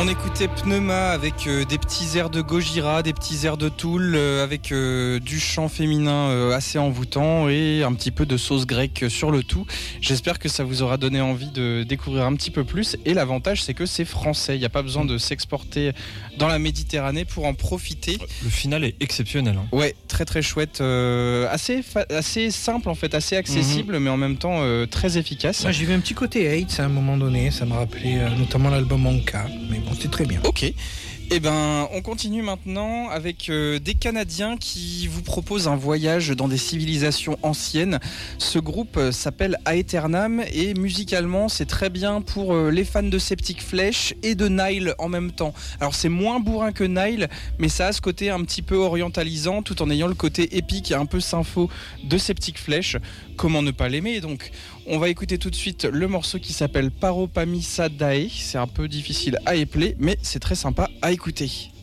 On écoutait Pneuma avec des petits airs de Gojira, des petits airs de Tool, avec du chant féminin assez envoûtant et un petit peu de sauce grecque sur le tout. J'espère que ça vous aura donné envie de découvrir un petit peu plus. Et l'avantage, c'est que c'est français. Il n'y a pas besoin de s'exporter dans la Méditerranée pour en profiter. Le final est exceptionnel. Ouais, très très chouette. Assez simple en fait, assez accessible, mais en même temps très efficace. Moi, j'ai vu un petit côté hate à un moment donné. Ça me rappelait notamment l'album Anka. Mais bon, c'est très bien. Ok. Eh ben, on continue maintenant avec des Canadiens qui vous proposent un voyage dans des civilisations anciennes. Ce groupe s'appelle Aeternam et musicalement, c'est très bien pour les fans de Septic Flesh et de Nile en même temps. Alors, c'est moins bourrin que Nile, mais ça a ce côté un petit peu orientalisant tout en ayant le côté épique et un peu sympho de Septic Flesh. Comment ne pas l'aimer donc? On va écouter tout de suite le morceau qui s'appelle Paropamisadae. C'est un peu difficile à épeler, mais c'est très sympa à écouter.